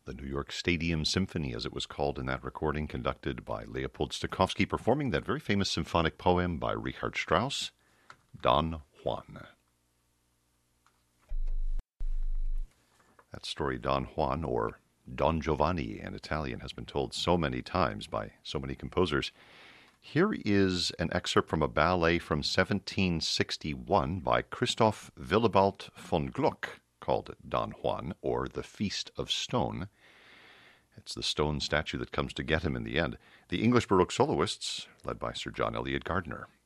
the New York Stadium Symphony, as it was called in that recording, conducted by Leopold Stokowski, performing that very famous symphonic poem by Richard Strauss, Don Juan. That story, Don Juan, or Don Giovanni in Italian, has been told so many times by so many composers. Here is an excerpt from a ballet from 1761 by Christoph Willibald von Gluck, called Don Juan, or The Feast of Stone. It's the stone statue that comes to get him in the end. The English Baroque soloists, led by Sir John Eliot Gardiner.